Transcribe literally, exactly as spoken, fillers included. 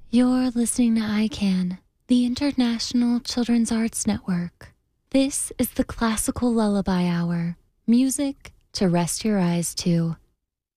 You're listening to I CAN, the International Children's Arts Network. This is the Classical Lullaby Hour, music to rest your eyes to.